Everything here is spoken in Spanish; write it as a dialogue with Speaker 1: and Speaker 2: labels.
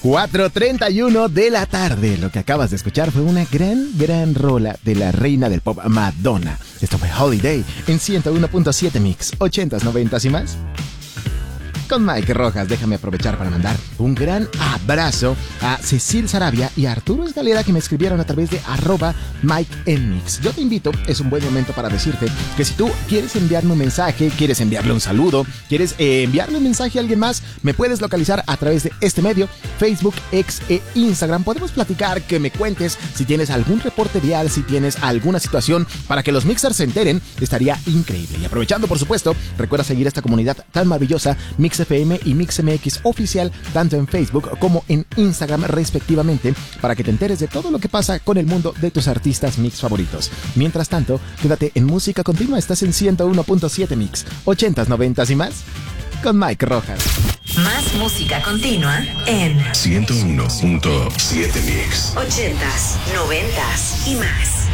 Speaker 1: 4:31 de la tarde. Lo que acabas de escuchar fue una gran rola de la reina del pop, Madonna. Esto fue Holiday en 101.7 Mix, 80s, 90s y más. Con Mike Rojas, déjame aprovechar para mandar un gran abrazo a Cecil Sarabia y a Arturo Escalera, que me escribieron a través de @MikeNMix. Yo te invito, es un buen momento para decirte que si tú quieres enviarme un mensaje, quieres enviarle un saludo, quieres enviarle un mensaje a alguien más, me puedes localizar a través de este medio, Facebook, X e Instagram. Podemos platicar, que me cuentes si tienes algún reporte vial, si tienes alguna situación para que los mixers se enteren. Estaría increíble. Y aprovechando, por supuesto, recuerda seguir esta comunidad tan maravillosa, Mix FM y Mix MX oficial, tanto en Facebook como en Instagram respectivamente, para que te enteres de todo lo que pasa con el mundo de tus artistas mix favoritos. Mientras tanto, quédate en música continua. Estás en 101.7 Mix, 80s, 90s y más, con Mike Rojas.
Speaker 2: Más música continua en
Speaker 3: 101.7 Mix,
Speaker 2: 80s, 90s y más.